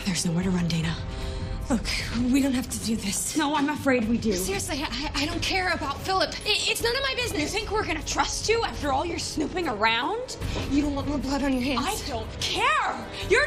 There's nowhere to run, Dana. Look, we don't have to do this. No, I'm afraid we do. Seriously, I don't care about Philip. It's none of my business. You think we're gonna trust you after all your snooping around? You don't want more blood on your hands. I don't care. You're